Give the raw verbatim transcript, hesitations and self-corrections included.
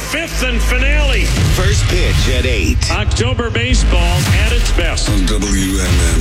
fifth and finale. First pitch at eight. October baseball at its best. On W M M